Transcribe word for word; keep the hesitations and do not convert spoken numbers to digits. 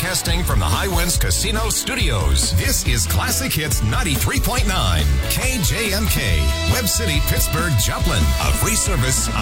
Broadcasting from the Highwinds Casino Studios, this is Classic Hits ninety-three point nine, K J M K, Web City, Pittsburgh, Joplin, a free service